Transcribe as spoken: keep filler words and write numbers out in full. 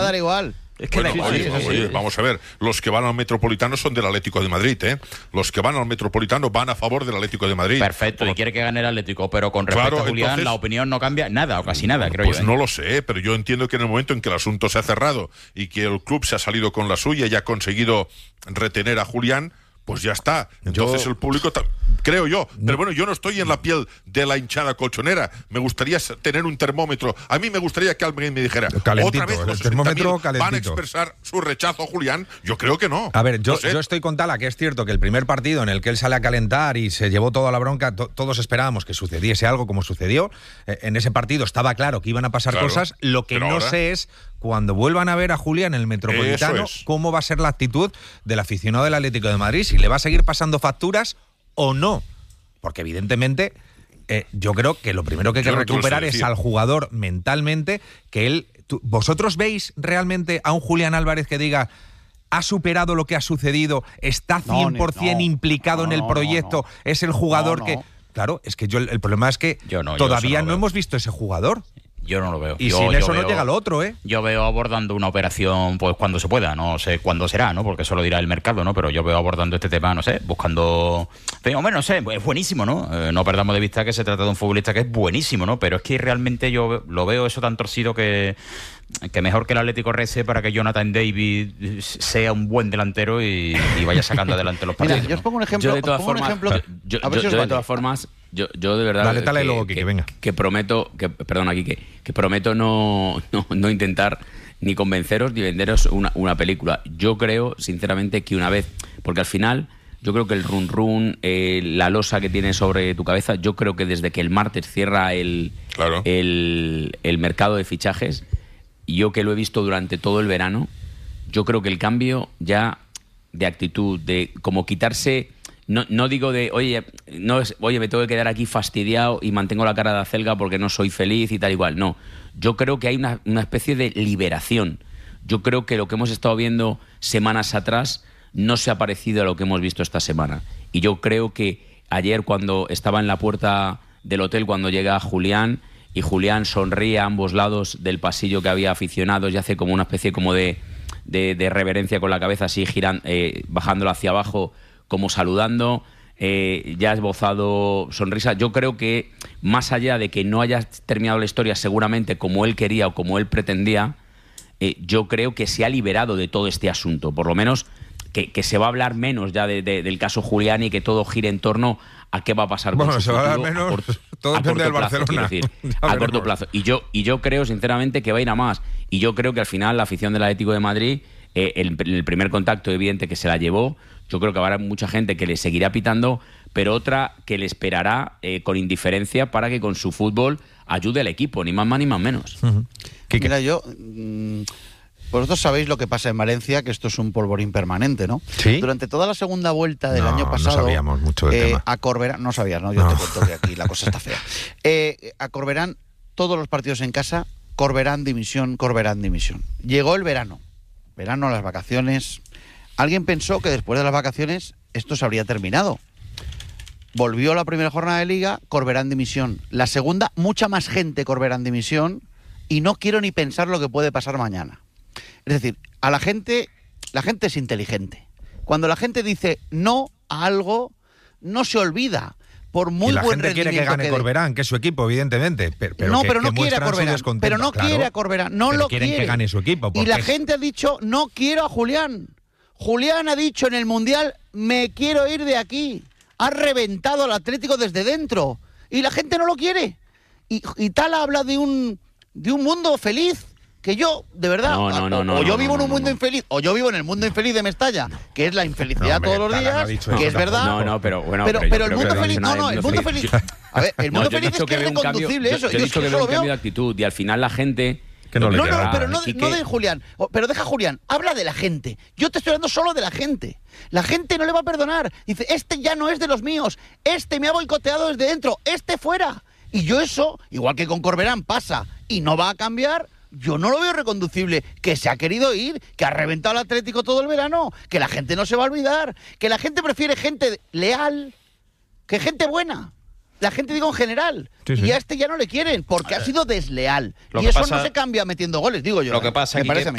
dar igual. Es que bueno, da igual, oye, sí, sí, oye, sí. vamos a ver, los que van al Metropolitano son del Atlético de Madrid, ¿eh? Los que van al Metropolitano van a favor del Atlético de Madrid. Perfecto, y quiere que gane el Atlético, pero con respecto Claro, a Julián, entonces, la opinión no cambia nada, o casi nada, creo pues yo. ¿eh? no lo sé, pero yo entiendo que en el momento en que el asunto se ha cerrado y que el club se ha salido con la suya y ha conseguido retener a Julián, pues ya está. Entonces yo, el público, creo yo. Pero bueno, yo no estoy en la piel de la hinchada colchonera. Me gustaría tener un termómetro. A mí me gustaría que alguien me dijera, calentito, otra vez los el termómetro van a calentito. expresar su rechazo a Julián. Yo creo que no. A ver, yo, no sé. yo estoy con Tala, que es cierto que el primer partido en el que él sale a calentar y se llevó toda la bronca, to- todos esperábamos que sucediese algo como sucedió. Eh, en ese partido estaba claro que iban a pasar Claro, cosas. Lo que pero no ahora- sé es, cuando vuelvan a ver a Julián en el Metropolitano, Eso es. cómo va a ser la actitud del aficionado del Atlético de Madrid, si le va a seguir pasando facturas o no. Porque evidentemente eh, yo creo que lo primero que hay que Yo creo que lo recuperar sé es decir. al jugador mentalmente, que él... tú- ¿Vosotros veis realmente a un Julián Álvarez que diga... ¿Ha superado lo que ha sucedido? ¿Está No, cien por ciento no, implicado no, en el no, proyecto? no. ¿Es el jugador No, que...? no. Claro, es que yo el, el problema es que Yo no, yo todavía eso no lo no veo. hemos visto ese jugador. Yo no lo veo. Y Yo- sin yo eso no veo- llega lo otro, ¿eh? Yo veo abordando una operación pues cuando se pueda, no sé cuándo será, ¿no? Porque eso lo dirá el mercado, ¿no? Pero yo veo abordando este tema, no sé, buscando... Pero, hombre, no sé, es buenísimo, ¿no? Eh, no perdamos de vista que se trata de un futbolista que es buenísimo, ¿no? Pero es que realmente yo lo veo eso tan torcido que... que mejor que el Atlético rece para que Jonathan David sea un buen delantero y, y vaya sacando adelante los Mira, partidos. yo os pongo un ejemplo. Yo de os todas pongo un formas, ejemplo- yo, a ver yo- si os yo de vale. todas formas, yo, yo de verdad Dale, dale que, luego, Quique, que- venga. que prometo, que perdón aquí, que, que prometo no, no, no intentar ni convenceros ni venderos una, una película. Yo creo, sinceramente, que una vez, porque al final yo creo que el run run, eh, la losa que tienes sobre tu cabeza, yo creo que desde que el martes cierra el, Claro. el, el mercado de fichajes, y yo que lo he visto durante todo el verano, yo creo que el cambio ya de actitud, de como quitarse, no, no digo de, oye, no es, oye, me tengo que quedar aquí fastidiado y mantengo la cara de acelga porque no soy feliz y tal igual. No, yo creo que hay una, una especie de liberación. Yo creo que lo que hemos estado viendo semanas atrás no se ha parecido a lo que hemos visto esta semana. Y yo creo que ayer, cuando estaba en la puerta del hotel, cuando llega Julián, y Julián sonríe a ambos lados del pasillo que había aficionados y hace como una especie como de, de, de reverencia con la cabeza, así girando, eh, bajándolo hacia abajo, como saludando, eh, ya ha esbozado sonrisa. Yo creo que, más allá de que no haya terminado la historia seguramente como él quería o como él pretendía, eh, yo creo que se ha liberado de todo este asunto, por lo menos que, que se va a hablar menos ya de, de, del caso Julián y que todo gire en torno a qué va a pasar Bueno, con su se va a hablar futuro menos, corto- todo a depende corto del plazo, Barcelona. quiero decir, Ya a veremos. corto plazo. Y yo, y yo creo, sinceramente, que va a ir a más. Y yo creo que al final la afición del Atlético de Madrid, eh, el, el primer contacto evidente que se la llevó, yo creo que habrá mucha gente que le seguirá pitando, pero otra que le esperará eh, con indiferencia para que con su fútbol ayude al equipo, ni más más ni más menos. Uh-huh. Quique. Mira, yo... mm, vosotros sabéis lo que pasa en Valencia, que esto es un polvorín permanente, ¿no? ¿Sí? Durante toda la segunda vuelta del No, año no pasado... sabíamos mucho del eh, tema. A Corberán... No sabías, ¿no? Yo No. te cuento que aquí la cosa está fea. Eh, a Corberán, todos los partidos en casa, Corberán dimisión, Corberán dimisión. Llegó el verano. Verano, las vacaciones... Alguien pensó que después de las vacaciones esto se habría terminado. Volvió la primera jornada de Liga, Corberán dimisión. La segunda, mucha más gente Corberán dimisión, y no quiero ni pensar lo que puede pasar mañana. Es decir, a la gente, la gente es inteligente. Cuando la gente dice no a algo, no se olvida. Por muy y la buen gente quiere que rendimiento gane dé. Corberán, que es su equipo, evidentemente. Pero, pero no, que, pero no que quiere a muestran su Corberán. descontento, Pero no claro. quiere a Corberán. No Pero lo quieren quiere. que gane su equipo. Y porque la es- gente ha dicho no quiero a Julián. Julián ha dicho en el Mundial me quiero ir de aquí. Ha reventado al Atlético desde dentro. Y la gente no lo quiere. Y, y Tala habla de un, de un mundo feliz. Que yo, de verdad, No, no, no, o, no, o yo no, vivo no, en un no, mundo no. infeliz, o yo vivo en el mundo infeliz de Mestalla, que es la infelicidad No, hombre, todos los Tala no ha días, dicho que eso es verdad. No, no, pero bueno, pero, pero yo pero el creo que mundo no ha feliz, dicho no, nada no, del el mundo mundo feliz. feliz. A ver, el No, mundo yo he feliz es dicho que es veo un cambio- reconducible yo- eso. Yo he Yo dicho que eso veo lo un cambio de veo. actitud y al final la gente... Que no lo le No, querrá. no, pero no, de- Quique- no de Julián. O- Pero deja Julián. Habla de la gente. Yo te estoy hablando solo de la gente. La gente no le va a perdonar. Dice, este ya no es de los míos. Este me ha boicoteado desde dentro. Este fuera. Y yo eso, igual que con Corberán pasa y no va a cambiar, yo no lo veo reconducible. Que se ha querido ir, que ha reventado al Atlético todo el verano, que la gente no se va a olvidar, que la gente prefiere gente leal que gente buena. La gente, digo, en general. Sí, sí. Y a este ya no le quieren porque ha sido desleal. Lo Y que eso pasa- no se cambia metiendo goles, digo yo. Lo que ¿eh? pasa, Me Quique, parece a mí.